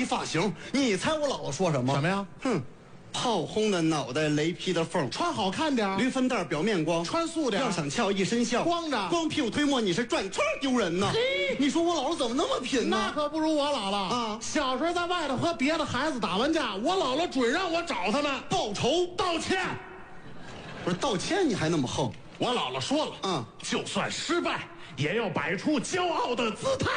一发型，你猜我姥姥说什么？ 什么呀？ 哼，炮轰的脑袋，雷劈的缝， 穿好看点， 驴粪蛋表面光， 穿素点， 要想翘一身笑， 光着， 光屁股推磨你是转圈丢人呢。你说我姥姥怎么那么贫呢？ 那可不如我姥姥啊！ 小时候在外头和别的孩子打完架，我姥姥准让我找他们报仇道歉。 不是道歉你还那么横？ 我姥姥说了，就算失败也要摆出骄傲的姿态。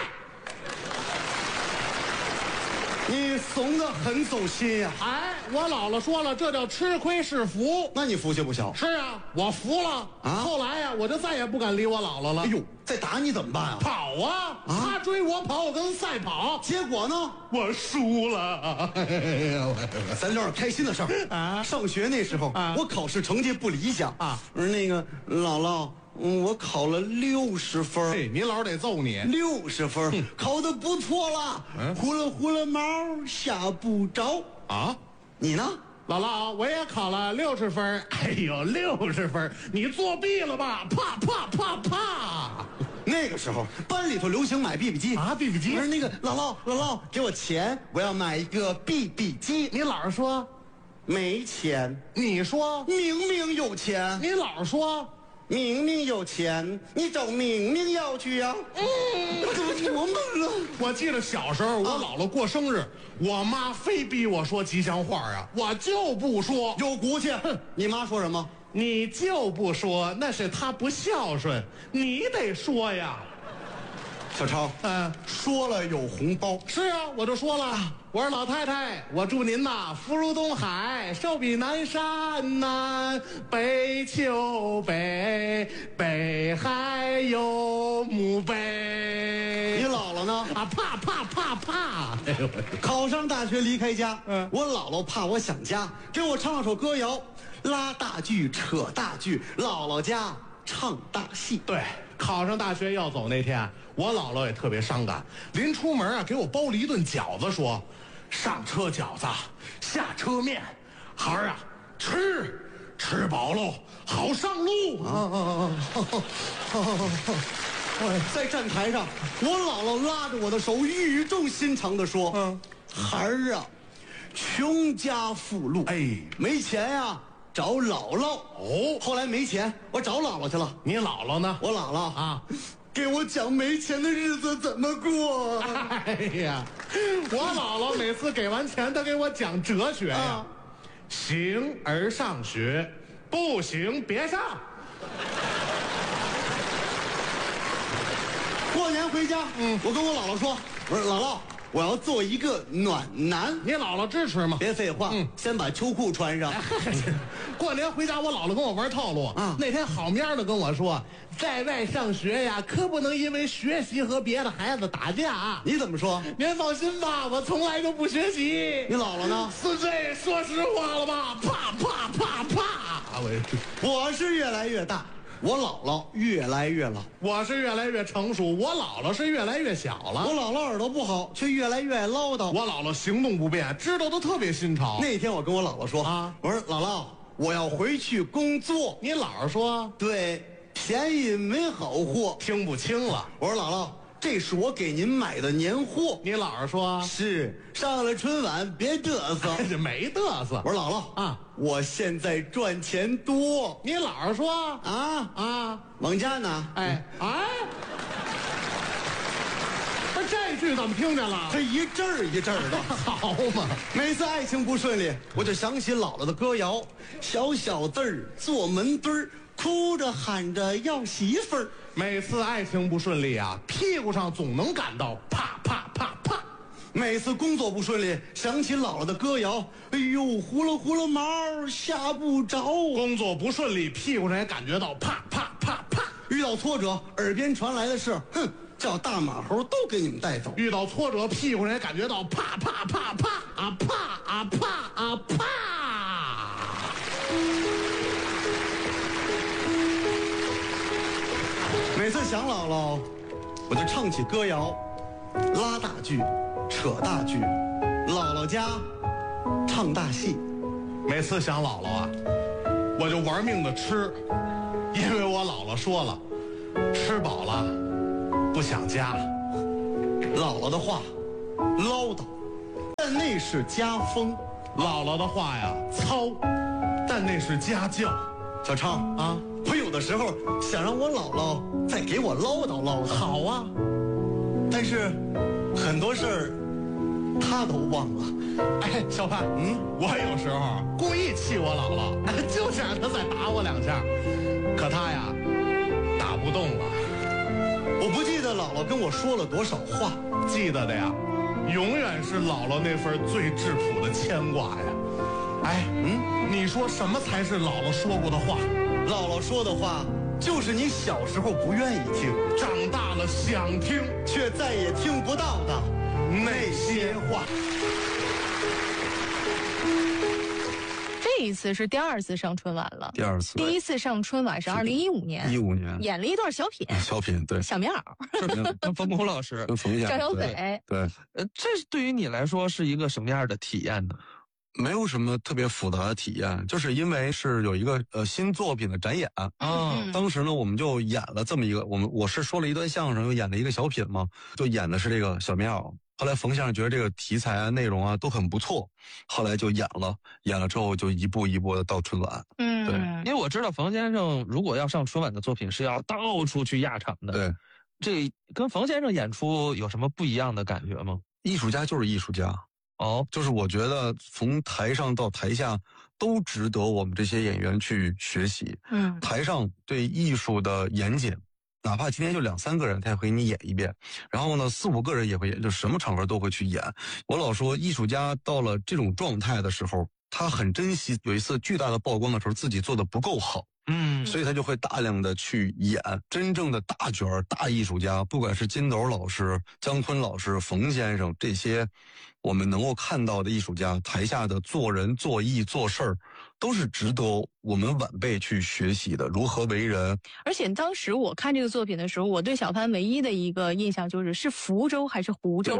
你怂得很走心呀！ 哎，我姥姥说了，这叫吃亏是福。 那你福气不小。 是啊，我服了啊！后来呀，我就再也不敢理我姥姥了。 哎呦，再打你怎么办啊？ 跑啊！他追我跑，我跟他赛跑， 结果呢？ 我输了。 咱聊点开心的事儿啊！上学那时候，我考试成绩不理想啊。我说那个姥姥，我考了60分。 嘿，您姥得揍你。 60分，考得不错了。呼了呼了毛，吓不着啊！ 你呢？ 姥姥，我也考了60分。哎呦，60分，你作弊了吧？啪啪啪啪！ 那个时候班里头流行买 BB 机啊 ，BB 机。 我说那个姥姥，给我钱，我要买一个 BB 机。 你姥说没钱， 你说明明有钱。 你姥说明明有钱，你找明明要去呀？我怎么琢磨了？ 我记得小时候我姥姥过生日，我妈非逼我说吉祥话啊，我就不说。 有骨气。你妈说什么？ 你就不说，那是她不孝顺，你得说呀。 小超，说了有红包。 是啊，我就说了，我说老太太，我祝您呐福如东海，寿比南山南，北秋北，北海有墓碑。 你姥姥呢？ 啊，怕怕怕怕！哎呦， 考上大学离开家，我姥姥怕我想家，给我唱了首歌谣，拉大锯扯大锯，姥姥家唱大戏。 对。考上大学要走那天，我姥姥也特别伤感。临出门啊，给我包了一顿饺子，说：“上车饺子，下车面，孩儿啊，吃饱喽，好上路。” 在站台上，我姥姥拉着我的手，语重心长地说：“孩儿啊，穷家富路，没钱呀。”找姥姥哦， 后来没钱，我找姥姥去了。 你姥姥呢？ 我姥姥啊， 给我讲没钱的日子怎么过。 哎呀，我姥姥每次给完钱，她给我讲哲学呀。行而上学，不行别上。 过年回家，我跟我姥姥说，我说姥姥，我要做一个暖男。 你姥姥支持吗？ 别废话，先把秋裤穿上。 过年回家，我姥姥跟我玩套路啊。那天好面的跟我说，在外上学呀，可不能因为学习和别的孩子打架啊。 你怎么说？ 您放心吧，我从来都不学习。 你姥姥呢？ 是这，说实话了吧？啪啪啪啪！ 我是越来越大，我姥姥越来越老。 我是越来越成熟，我姥姥是越来越小了。 我姥姥耳朵不好，却越来越爱唠叨。 我姥姥行动不便，知道的特别新潮。 那天我跟我姥姥说啊，我说姥姥，我要回去工作。 你姥姥说， 对，便宜没好货。 听不清了。 我说姥姥，这是我给您买的年货。 你姥姥说， 是上了春晚别嘚瑟。 这没嘚瑟。 我说姥姥啊，我现在赚钱多。 你姥姥说啊，往家拿。 这句怎么听见了？ 这一阵儿一阵儿的， 好嘛！ 每次爱情不顺利，我就想起姥姥的歌谣：小小字儿坐门墩儿，哭着喊着要媳妇儿。 每次爱情不顺利啊，屁股上总能感到啪啪啪啪。 每次工作不顺利，想起姥姥的歌谣：哎呦，呼了呼了毛，吓不着。 工作不顺利，屁股上也感觉到啪啪啪啪。 遇到挫折，耳边传来的是：哼。叫大马猴都给你们带走。 遇到挫折，屁股上也感觉到啪啪啪啪啊啪啊啪啊啪。 每次想姥姥，我就唱起歌谣，拉大锯，扯大锯，姥姥家唱大戏。 每次想姥姥啊，我就玩命的吃，因为我姥姥说了，吃饱了。不想家， 姥姥的话唠叨。 但那是家风。 姥姥的话呀，糙，但那是家教。 小昌啊，我有的时候想让我姥姥再给我唠叨唠叨。 好啊， 但是很多事儿她都忘了。 哎，小潘，我有时候故意气我姥姥，就想让她再打我2下，可她呀，打不动了。 我不记得姥姥跟我说了多少话， 记得的呀，永远是姥姥那份最质朴的牵挂呀。哎，你说什么才是姥姥说过的话？ 姥姥说的话，就是你小时候不愿意听， 长大了想听， 却再也听不到的那些话。 这一次是第2次上春晚了， 第2次， 第1次上春晚是2015年 ，15年演了一段小品， 小品对， 小棉袄， 跟冯巩老师，跟冯张小斐， 对， 这对于你来说是一个什么样的体验呢？ 没有什么特别复杂的体验，就是因为是有一个新作品的展演啊，当时呢我们就演了这么一个，我是说了一段相声，又演了一个小品嘛，就演的是这个小棉袄。后来冯先生觉得这个题材啊、内容啊都很不错，后来就演了之后就一步一步的到春晚。对， 因为我知道冯先生如果要上春晚的作品是要到处去压场的。 对， 这跟冯先生演出有什么不一样的感觉吗？ 艺术家就是艺术家。 哦， 就是我觉得从台上到台下都值得我们这些演员去学习。台上对艺术的严谨，哪怕今天就2、3个人，他也会给你演一遍。然后呢，4、5个人也会演，就什么场合都会去演。我老说，艺术家到了这种状态的时候，他很珍惜有一次巨大的曝光的时候，自己做的不够好。所以他就会大量的去演真正的大角儿、大艺术家，不管是金斗老师、姜昆老师、冯先生这些我们能够看到的艺术家，台下的做人、做艺、做事儿，都是值得我们晚辈去学习的，如何为人。 而且当时我看这个作品的时候，我对小潘唯一的一个印象是福州还是湖州？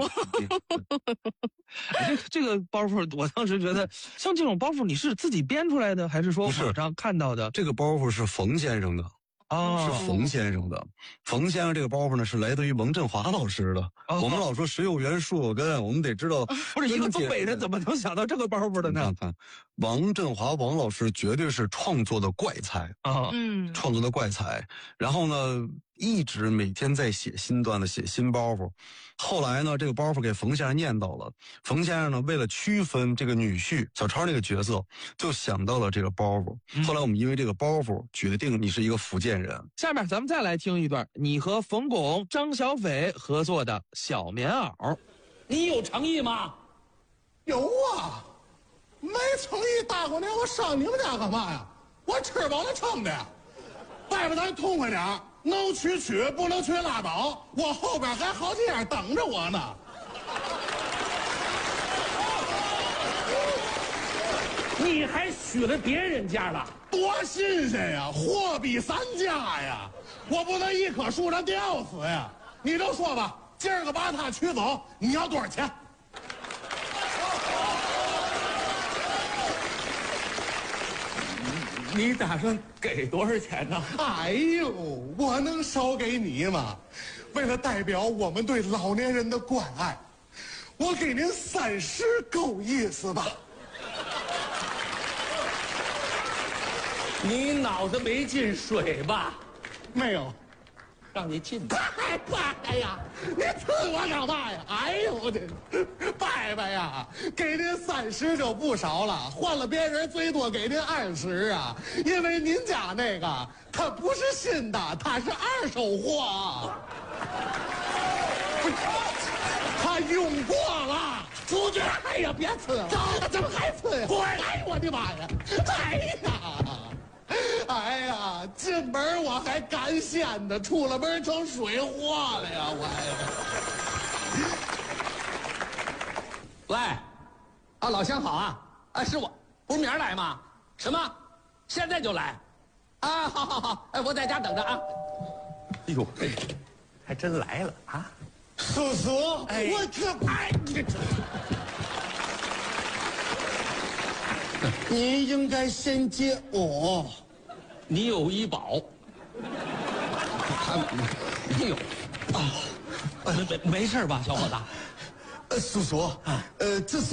这个包袱，我当时觉得，像这种包袱，你是自己编出来的，还是说网上看到的？ 这个包袱是冯先生的。是冯先生的。冯先生这个包袱呢，是来自于王振华老师的。我们老说水有源，树有根，我们得知道。 不是一个东北人怎么能想到这个包袱的呢？ 看看，王振华王老师绝对是创作的怪才啊！创作的怪才。然后呢，一直每天在写新段子，写新包袱。后来呢，这个包袱给冯先生念叨了。冯先生呢，为了区分这个女婿小超那个角色，就想到了这个包袱。后来我们因为这个包袱，决定你是一个福建人。 下面咱们再来听一段你和冯巩、张小斐合作的小棉袄。 你有诚意吗？ 有啊，没诚意，大过年我上你们家干嘛呀？我吃饱了撑的，外边咱痛快点，能取，不能取拉倒。我后边还好几样等着我呢。 你还许了别人家了， 多新鲜呀！货比三家呀！我不能一棵树上吊死呀！你就说吧，今儿个把他取走，你要多少钱？ 你打算给多少钱呢？ 哎呦，我能少给你吗？为了代表我们对老年人的关爱，我给您30够意思吧？ 你脑子没进水吧？ 没有， 让你进。 拜拜呀！你刺我干嘛呀？哎呦我这拜拜呀！给您30就不少了，换了别人最多给您20啊，因为您家那个它不是新的，它是2手货，它用过了。出去！哎呀，别刺了！怎么还刺呀？哎呦我的妈呀！哎呀！哎呀，进门我还干鲜的，出了门成水货了呀！我喂，啊，老乡好啊！啊，是我，不是明儿来吗？什么？现在就来？啊，好，哎，我在家等着啊。哎呦，还真来了啊！ 叔叔， 哎， 我这哎，你应该先接我。 你有医保？没有啊？没事吧，小伙子？ 叔叔，这是